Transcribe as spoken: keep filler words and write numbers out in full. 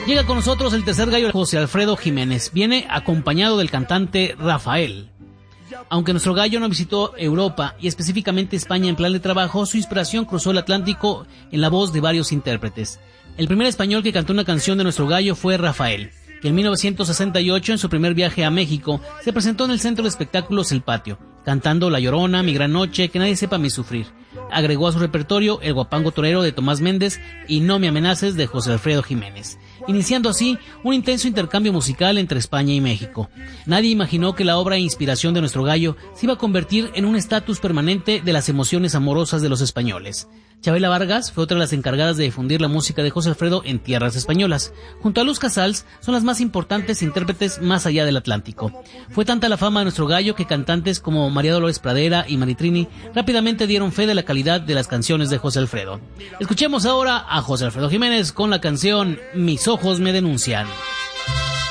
Llega con nosotros el tercer gallo, José Alfredo Jiménez. Viene acompañado del cantante Rafael. Aunque nuestro gallo no visitó Europa y específicamente España en plan de trabajo, su inspiración cruzó el Atlántico en la voz de varios intérpretes. El primer español que cantó una canción de nuestro gallo fue Rafael, que en mil novecientos sesenta y ocho, en su primer viaje a México, se presentó en el centro de espectáculos El Patio, cantando La Llorona, Mi Gran Noche, Que Nadie Sepa Mi Sufrir. Agregó a su repertorio El Guapango Torero de Tomás Méndez y No Me Amenaces de José Alfredo Jiménez, iniciando así un intenso intercambio musical entre España y México. Nadie imaginó que la obra e inspiración de nuestro gallo se iba a convertir en un estatus permanente de las emociones amorosas de los españoles. Chabela Vargas fue otra de las encargadas de difundir la música de José Alfredo en tierras españolas. Junto a Luz Casals, son las más importantes intérpretes más allá del Atlántico. Fue tanta la fama de nuestro gallo que cantantes como María Dolores Pradera y Maritrini rápidamente dieron fe de la calidad de las canciones de José Alfredo. Escuchemos ahora a José Alfredo Jiménez con la canción Mis ojos me denuncian.